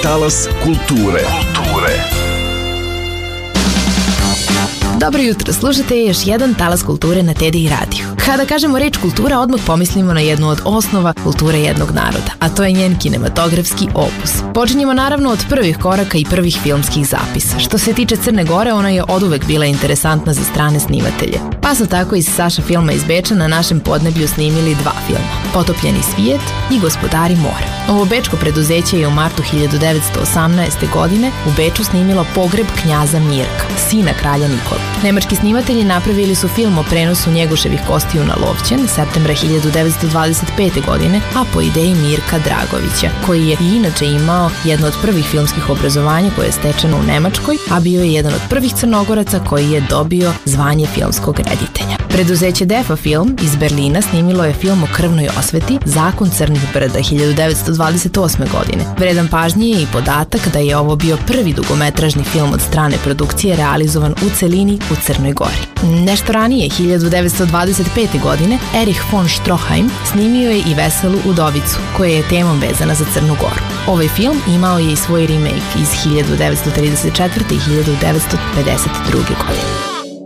talas kulture. Dobro jutro, slušate još jedan talas kulture na TDI radiju. Kada kažemo reč kultura, odmah pomislimo na jednu od osnova kulture jednog naroda, a to je njen kinematografski opus. Počinjemo naravno od prvih koraka i prvih filmskih zapisa. Što se tiče Crne Gore, ona je oduvek bila interesantna za strane snimatelje. Pa su tako iz Saša filma iz Beča na našem podneblju snimili dva filma, Potopljeni svijet i Gospodari mora. Ovo bečko preduzeće je u martu 1918. godine u Beču snimilo Pogreb knjaza Mirka, sina kralja Nikole. Nemački snimatelji napravili su film o prenosu Njegoševih kostiju na Lovćen septembra 1925. godine, a po ideji Mirka Dragovića, koji je i inače imao jedno od prvih filmskih obrazovanja koje je stečeno u Nemačkoj, a bio je jedan od prvih Crnogoraca koji je dobio zvanje filmskog reditelja. Preduzeće Defa Film iz Berlina snimilo je film o krvnoj osveti Zakon crnih brda 1928. godine. Vredan pažnje je i podatak da je ovo bio prvi dugometražni film od strane produkcije realizovan u celini u Crnoj Gori. Nešto ranije, 1925. godine, Erich von Stroheim snimio je i Veselu udovicu, koja je temom vezana za Crnu Goru. Ovaj film imao je i svoj remake iz 1934. i 1952. godine.